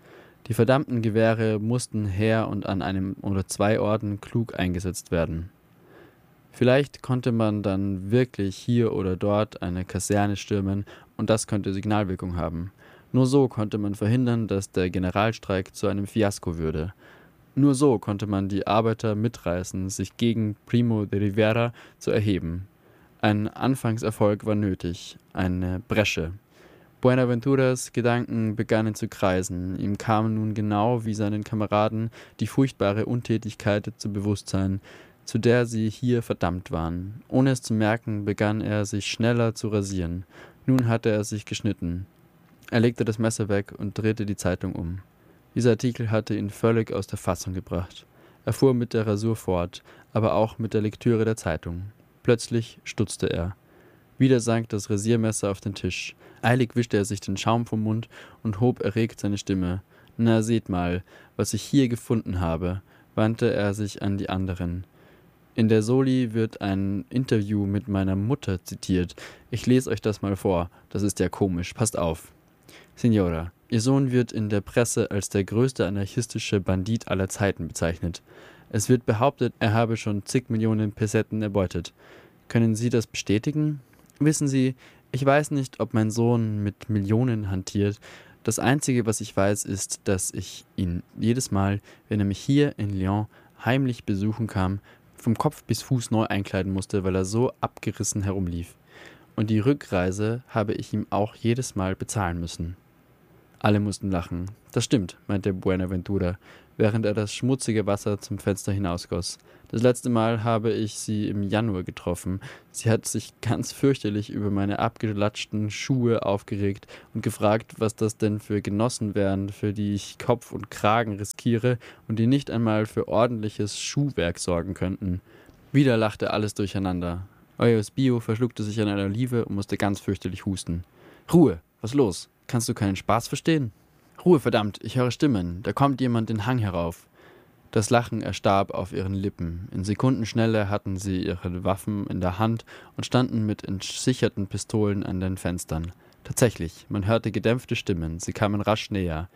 Die verdammten Gewehre mussten her und an einem oder zwei Orten klug eingesetzt werden. Vielleicht konnte man dann wirklich hier oder dort eine Kaserne stürmen und das könnte Signalwirkung haben. Nur so konnte man verhindern, dass der Generalstreik zu einem Fiasko würde. Nur so konnte man die Arbeiter mitreißen, sich gegen Primo de Rivera zu erheben. Ein Anfangserfolg war nötig, eine Bresche. Buenaventuras Gedanken begannen zu kreisen. Ihm kam nun genau wie seinen Kameraden die furchtbare Untätigkeit zu Bewusstsein, zu der sie hier verdammt waren. Ohne es zu merken, begann er sich schneller zu rasieren. Nun hatte er sich geschnitten. Er legte das Messer weg und drehte die Zeitung um. Dieser Artikel hatte ihn völlig aus der Fassung gebracht. Er fuhr mit der Rasur fort, aber auch mit der Lektüre der Zeitung. Plötzlich stutzte er. Wieder sank das Rasiermesser auf den Tisch. Eilig wischte er sich den Schaum vom Mund und hob erregt seine Stimme. »Na, seht mal, was ich hier gefunden habe«, wandte er sich an die anderen. »In der Soli wird ein Interview mit meiner Mutter zitiert. Ich lese euch das mal vor. Das ist ja komisch. Passt auf. Signora, Ihr Sohn wird in der Presse als der größte anarchistische Bandit aller Zeiten bezeichnet. Es wird behauptet, er habe schon zig Millionen Pesetten erbeutet. Können Sie das bestätigen? Wissen Sie, ich weiß nicht, ob mein Sohn mit Millionen hantiert. Das Einzige, was ich weiß, ist, dass ich ihn jedes Mal, wenn er mich hier in Lyon heimlich besuchen kam, vom Kopf bis Fuß neu einkleiden musste, weil er so abgerissen herumlief. Und die Rückreise habe ich ihm auch jedes Mal bezahlen müssen.« Alle mussten lachen. »Das stimmt«, meinte Buenaventura, während er das schmutzige Wasser zum Fenster hinausgoss. »Das letzte Mal habe ich sie im Januar getroffen. Sie hat sich ganz fürchterlich über meine abgelatschten Schuhe aufgeregt und gefragt, was das denn für Genossen wären, für die ich Kopf und Kragen riskiere und die nicht einmal für ordentliches Schuhwerk sorgen könnten.« Wieder lachte alles durcheinander. Eusebio verschluckte sich an einer Olive und musste ganz fürchterlich husten. »Ruhe, was los? Kannst du keinen Spaß verstehen?« »Ruhe, verdammt, ich höre Stimmen. Da kommt jemand den Hang herauf.« Das Lachen erstarb auf ihren Lippen. In Sekundenschnelle hatten sie ihre Waffen in der Hand und standen mit entsicherten Pistolen an den Fenstern. Tatsächlich, man hörte gedämpfte Stimmen. Sie kamen rasch näher.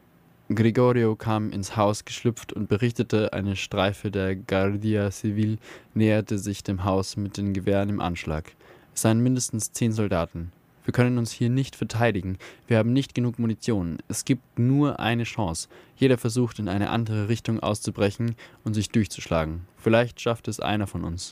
Gregorio kam ins Haus geschlüpft und berichtete, eine Streife der Guardia Civil näherte sich dem Haus mit den Gewehren im Anschlag. Es seien mindestens zehn Soldaten. Wir können uns hier nicht verteidigen. Wir haben nicht genug Munition. Es gibt nur eine Chance. Jeder versucht, in eine andere Richtung auszubrechen und sich durchzuschlagen. Vielleicht schafft es einer von uns.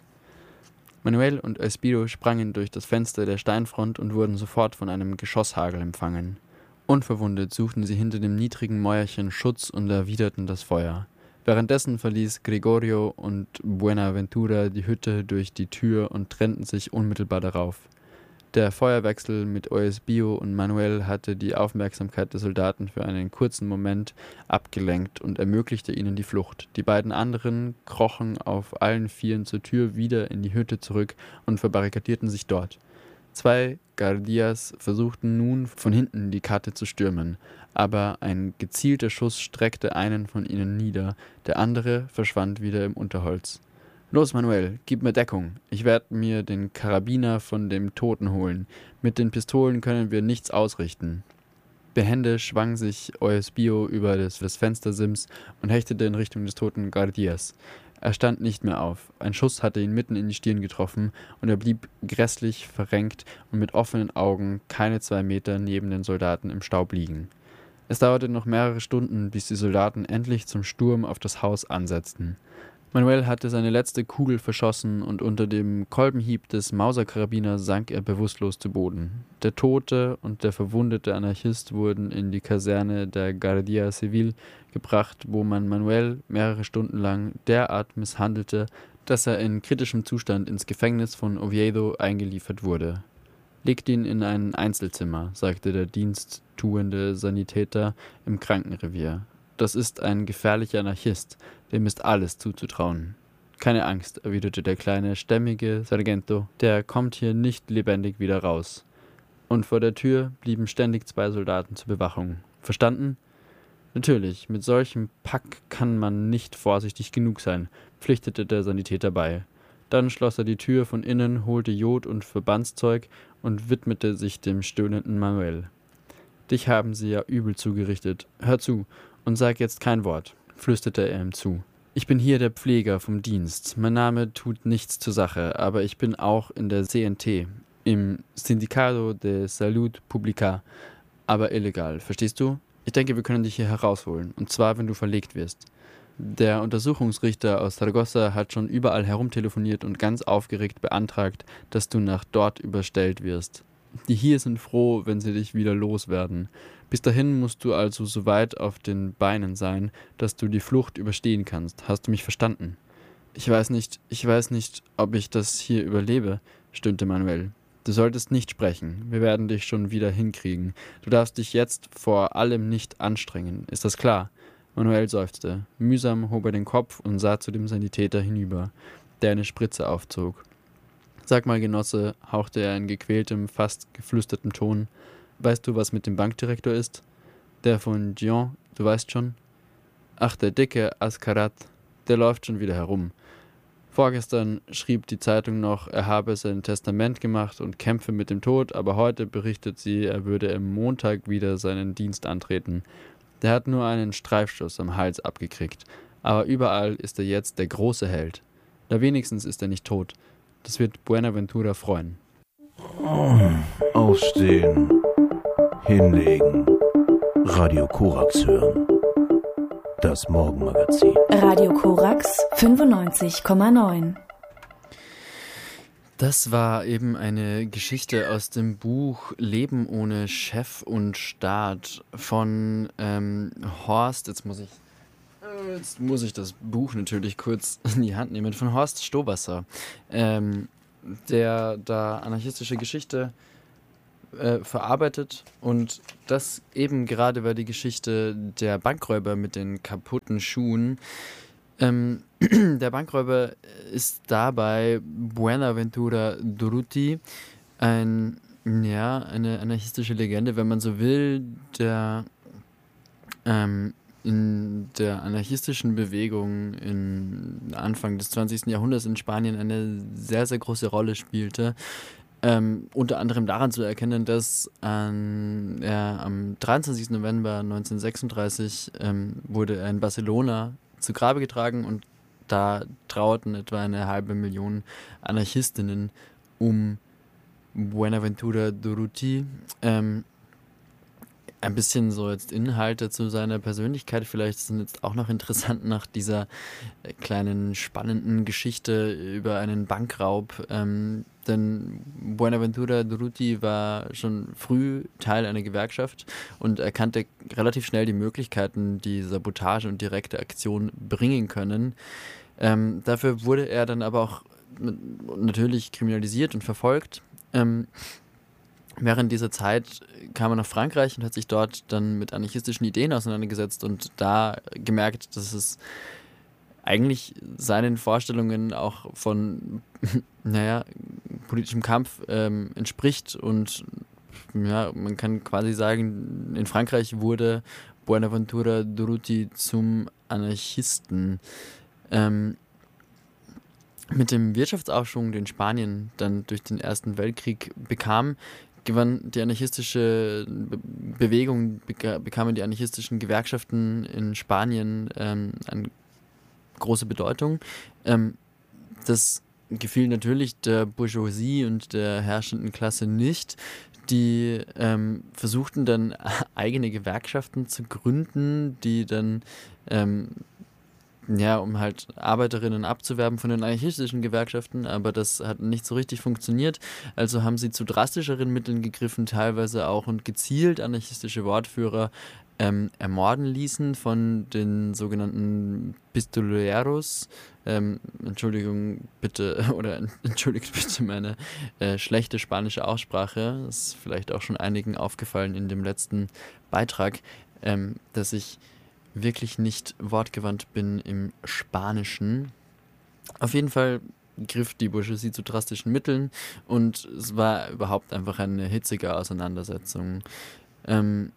Manuel und Eusebio sprangen durch das Fenster der Steinfront und wurden sofort von einem Geschosshagel empfangen. Unverwundet suchten sie hinter dem niedrigen Mäuerchen Schutz und erwiderten das Feuer. Währenddessen verließ Gregorio und Buenaventura die Hütte durch die Tür und trennten sich unmittelbar darauf. Der Feuerwechsel mit Eusebio und Manuel hatte die Aufmerksamkeit der Soldaten für einen kurzen Moment abgelenkt und ermöglichte ihnen die Flucht. Die beiden anderen krochen auf allen Vieren zur Tür wieder in die Hütte zurück und verbarrikadierten sich dort. Zwei Guardias versuchten nun von hinten die Karte zu stürmen, aber ein gezielter Schuss streckte einen von ihnen nieder, der andere verschwand wieder im Unterholz. »Los, Manuel, gib mir Deckung. Ich werde mir den Karabiner von dem Toten holen. Mit den Pistolen können wir nichts ausrichten.« Behende schwang sich Eusebio über das, das Fenstersims und hechtete in Richtung des toten Guardias. Er stand nicht mehr auf. Ein Schuss hatte ihn mitten in die Stirn getroffen und er blieb grässlich verrenkt und mit offenen Augen keine zwei Meter neben den Soldaten im Staub liegen. Es dauerte noch mehrere Stunden, bis die Soldaten endlich zum Sturm auf das Haus ansetzten. Manuel hatte seine letzte Kugel verschossen und unter dem Kolbenhieb des Mauserkarabiners sank er bewusstlos zu Boden. Der tote und der verwundete Anarchist wurden in die Kaserne der Guardia Civil gebracht, wo man Manuel mehrere Stunden lang derart misshandelte, dass er in kritischem Zustand ins Gefängnis von Oviedo eingeliefert wurde. »Legt ihn in ein Einzelzimmer«, sagte der diensttuende Sanitäter im Krankenrevier. »Das ist ein gefährlicher Anarchist, dem ist alles zuzutrauen.« »Keine Angst«, erwiderte der kleine, stämmige Sargento, »der kommt hier nicht lebendig wieder raus.« Und vor der Tür blieben ständig zwei Soldaten zur Bewachung. »Verstanden?« »Natürlich, mit solchem Pack kann man nicht vorsichtig genug sein«, pflichtete der Sanitäter bei. Dann schloss er die Tür von innen, holte Jod und Verbandszeug und widmete sich dem stöhnenden Manuel. »Dich haben sie ja übel zugerichtet. Hör zu, Und sag jetzt kein Wort, flüsterte er ihm zu. Ich bin hier der Pfleger vom Dienst. Mein Name tut nichts zur Sache, aber ich bin auch in der C N T, im Sindicato de Salud Publica, aber illegal, verstehst du? Ich denke, wir können dich hier herausholen, und zwar, wenn du verlegt wirst. Der Untersuchungsrichter aus Zaragoza hat schon überall herumtelefoniert und ganz aufgeregt beantragt, dass du nach dort überstellt wirst. Die hier sind froh, wenn sie dich wieder loswerden. Bis dahin musst du also so weit auf den Beinen sein, dass du die Flucht überstehen kannst. Hast du mich verstanden? Ich weiß nicht, ich weiß nicht, ob ich das hier überlebe, stöhnte Manuel. Du solltest nicht sprechen. Wir werden dich schon wieder hinkriegen. Du darfst dich jetzt vor allem nicht anstrengen. Ist das klar? Manuel seufzte. Mühsam hob er den Kopf und sah zu dem Sanitäter hinüber, der eine Spritze aufzog. Sag mal, Genosse, hauchte er in gequältem, fast geflüstertem Ton. Weißt du, was mit dem Bankdirektor ist? Der von Dijon, du weißt schon? Ach, der dicke Ascarat, der läuft schon wieder herum. Vorgestern schrieb die Zeitung noch, er habe sein Testament gemacht und kämpfe mit dem Tod, aber heute berichtet sie, er würde am Montag wieder seinen Dienst antreten. Der hat nur einen Streifschuss am Hals abgekriegt, aber überall ist er jetzt der große Held. Da wenigstens ist er nicht tot. Das wird Buenaventura freuen. Aufstehen, hinlegen, Radio Korax hören. Das Morgenmagazin. Radio Korax fünfundneunzig Komma neun. Das war eben eine Geschichte aus dem Buch Leben ohne Chef und Staat von ähm, Horst, jetzt muss ich jetzt muss ich das Buch natürlich kurz in die Hand nehmen, von Horst Stowasser, ähm, der da anarchistische Geschichte äh, verarbeitet, und das eben gerade war die Geschichte der Bankräuber mit den kaputten Schuhen. Ähm, der Bankräuber ist dabei Buenaventura Durruti, ein, ja, eine anarchistische Legende, wenn man so will, der ähm, in der anarchistischen Bewegung in Anfang des zwanzigsten Jahrhunderts in Spanien eine sehr, sehr große Rolle spielte. Ähm, unter anderem daran zu erkennen, dass ähm, er am dreiundzwanzigsten November neunzehnhundertsechsunddreißig ähm, wurde er in Barcelona zu Grabe getragen, und da trauerten etwa eine halbe Million Anarchistinnen um Buenaventura Durruti. Ähm, ein bisschen so jetzt Inhalte zu seiner Persönlichkeit vielleicht sind jetzt auch noch interessant nach dieser kleinen spannenden Geschichte über einen Bankraub. Ähm, denn Buenaventura Durruti war schon früh Teil einer Gewerkschaft und erkannte relativ schnell die Möglichkeiten, die Sabotage und direkte Aktion bringen können. Ähm, dafür wurde er dann aber auch natürlich kriminalisiert und verfolgt. Ähm, Während dieser Zeit kam er nach Frankreich und hat sich dort dann mit anarchistischen Ideen auseinandergesetzt und da gemerkt, dass es eigentlich seinen Vorstellungen auch von, naja, politischem Kampf ähm, entspricht. Und ja, man kann quasi sagen, in Frankreich wurde Buenaventura Durruti zum Anarchisten. Ähm, mit dem Wirtschaftsaufschwung, den Spanien dann durch den Ersten Weltkrieg bekam, gewann die anarchistische Be- Bewegung, beka- bekamen die anarchistischen Gewerkschaften in Spanien ähm, eine große Bedeutung. Ähm, das gefiel natürlich der Bourgeoisie und der herrschenden Klasse nicht. Die ähm, versuchten dann eigene Gewerkschaften zu gründen, die dann ähm, ja, um halt Arbeiterinnen abzuwerben von den anarchistischen Gewerkschaften, aber das hat nicht so richtig funktioniert. Also haben sie zu drastischeren Mitteln gegriffen, teilweise auch, und gezielt anarchistische Wortführer ähm, ermorden ließen von den sogenannten Pistoleros. Ähm, Entschuldigung bitte, oder entschuldigt bitte meine äh, schlechte spanische Aussprache. Das ist vielleicht auch schon einigen aufgefallen in dem letzten Beitrag, ähm, dass ich wirklich nicht wortgewandt bin im Spanischen. Auf jeden Fall griff die Bourgeoisie zu drastischen Mitteln und es war überhaupt einfach eine hitzige Auseinandersetzung. Ähm,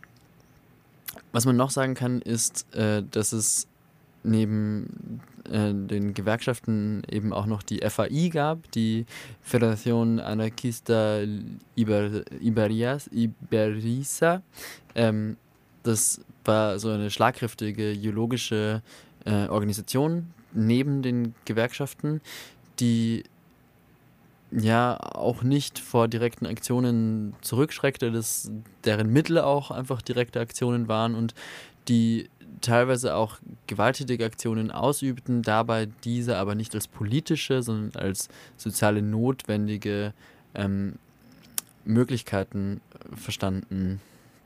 was man noch sagen kann, ist, äh, dass es neben äh, den Gewerkschaften eben auch noch die F A I gab, die Federación Anarquista Iber, Iberias, Iberiza. Ähm, das war so eine schlagkräftige ideologische äh, Organisation neben den Gewerkschaften, die ja auch nicht vor direkten Aktionen zurückschreckte, dass deren Mittel auch einfach direkte Aktionen waren und die teilweise auch gewalttätige Aktionen ausübten, dabei diese aber nicht als politische, sondern als soziale notwendige ähm, Möglichkeiten verstanden.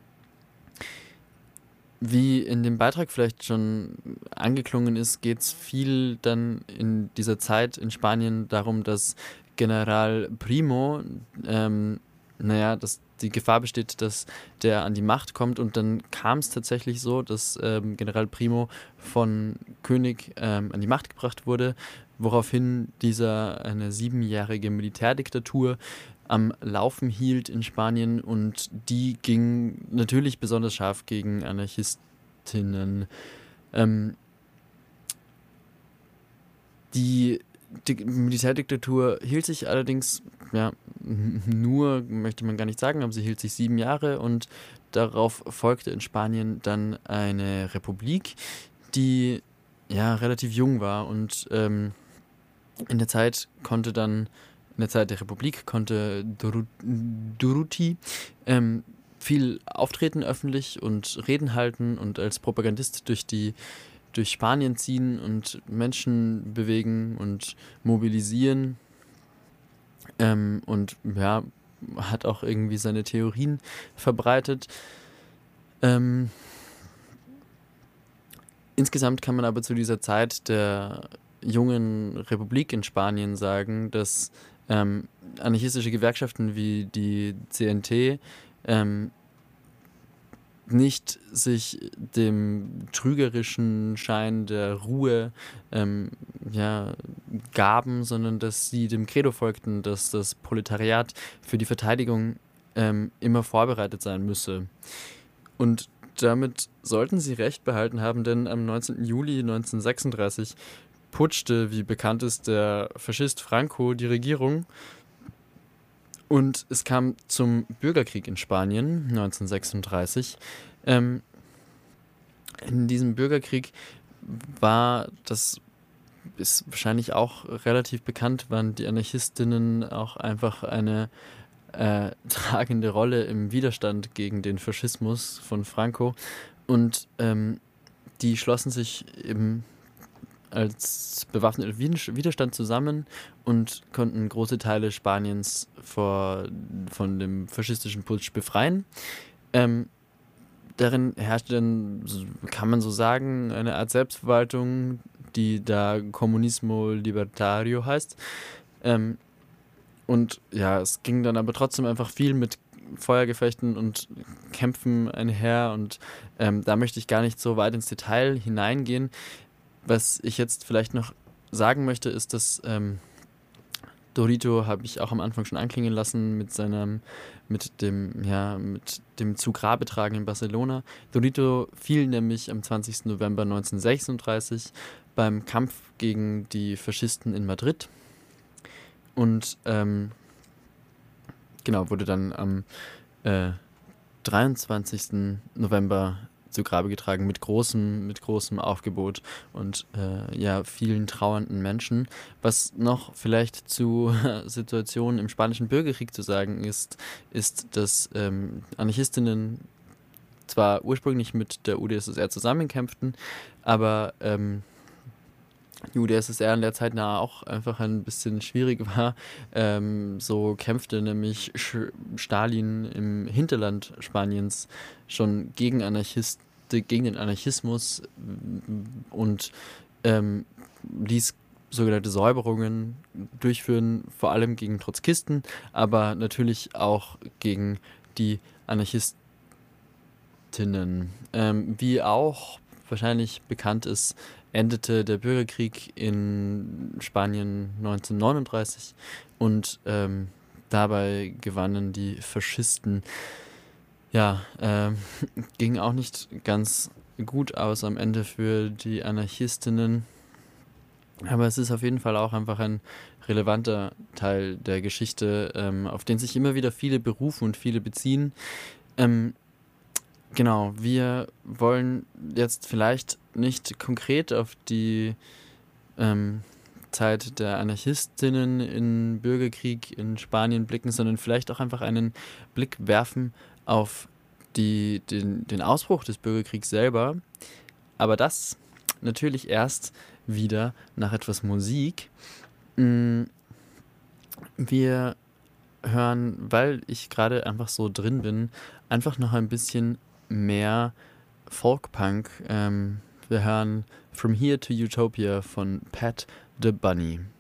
Wie in dem Beitrag vielleicht schon angeklungen ist, geht es viel dann in dieser Zeit in Spanien darum, dass General Primo, ähm, naja, dass die Gefahr besteht, dass der an die Macht kommt, und dann kam es tatsächlich so, dass ähm, General Primo von König ähm, an die Macht gebracht wurde, woraufhin dieser eine siebenjährige Militärdiktatur am Laufen hielt in Spanien, und die ging natürlich besonders scharf gegen Anarchistinnen. Ähm, die Die Militärdiktatur hielt sich allerdings, ja, nur, möchte man gar nicht sagen, aber sie hielt sich sieben Jahre, und darauf folgte in Spanien dann eine Republik, die ja relativ jung war, und ähm, in der Zeit konnte dann, in der Zeit der Republik konnte Durru- Durruti ähm, viel auftreten öffentlich und Reden halten und als Propagandist durch die durch Spanien ziehen und Menschen bewegen und mobilisieren, ähm, und ja, hat auch irgendwie seine Theorien verbreitet. Ähm, insgesamt kann man aber zu dieser Zeit der jungen Republik in Spanien sagen, dass ähm, anarchistische Gewerkschaften wie die C N T ähm, nicht sich dem trügerischen Schein der Ruhe ähm, ja, gaben, sondern dass sie dem Credo folgten, dass das Proletariat für die Verteidigung ähm, immer vorbereitet sein müsse. Und damit sollten sie recht behalten haben, denn am neunzehnten Juli neunzehnhundertsechsunddreißig putschte, wie bekannt ist, der Faschist Franco die Regierung. Und es kam zum Bürgerkrieg in Spanien neunzehnhundertsechsunddreißig. Ähm, in diesem Bürgerkrieg war, das ist wahrscheinlich auch relativ bekannt, waren die Anarchistinnen auch einfach eine äh, tragende Rolle im Widerstand gegen den Faschismus von Franco. Und ähm, die schlossen sich eben als bewaffneter Widerstand zusammen und konnten große Teile Spaniens vor, von dem faschistischen Putsch befreien. Ähm, darin herrschte dann, kann man so sagen, eine Art Selbstverwaltung, die da Comunismo Libertario heißt. Ähm, und ja, es ging dann aber trotzdem einfach viel mit Feuergefechten und Kämpfen einher, und ähm, da möchte ich gar nicht so weit ins Detail hineingehen. Was ich jetzt vielleicht noch sagen möchte, ist, dass ähm, Dorito, habe ich auch am Anfang schon anklingen lassen, mit seinem, mit dem, ja, mit dem zu Grabe tragen in Barcelona. Dorito fiel nämlich am zwanzigsten November neunzehnhundertsechsunddreißig beim Kampf gegen die Faschisten in Madrid. Und ähm, genau, wurde dann am äh, dreiundzwanzigsten November zu Grabe getragen mit großem, mit großem Aufgebot und äh, ja, vielen trauernden Menschen. Was noch vielleicht zu Situationen im Spanischen Bürgerkrieg zu sagen ist, ist, dass ähm, Anarchistinnen zwar ursprünglich mit der U d S S R zusammenkämpften, aber ähm, die U d S S R in der Zeit nahe auch einfach ein bisschen schwierig war. Ähm, so kämpfte nämlich Sch- Stalin im Hinterland Spaniens schon gegen Anarchisten, gegen den Anarchismus und ähm, ließ sogenannte Säuberungen durchführen, vor allem gegen Trotzkisten, aber natürlich auch gegen die Anarchistinnen. Ähm, wie auch wahrscheinlich bekannt ist, endete der Bürgerkrieg in Spanien neunzehnhundertneununddreißig und ähm, dabei gewannen die Faschisten. Ja, ähm, ging auch nicht ganz gut aus am Ende für die Anarchistinnen, aber es ist auf jeden Fall auch einfach ein relevanter Teil der Geschichte, ähm, auf den sich immer wieder viele berufen und viele beziehen. Ähm, Genau, wir wollen jetzt vielleicht nicht konkret auf die ähm, Zeit der Anarchistinnen im Bürgerkrieg in Spanien blicken, sondern vielleicht auch einfach einen Blick werfen auf die, den, den Ausbruch des Bürgerkriegs selber. Aber das natürlich erst wieder nach etwas Musik. Wir hören, weil ich gerade einfach so drin bin, einfach noch ein bisschen mehr Folkpunk. Ähm, wir hören From Here to Utopia von Pat the Bunny.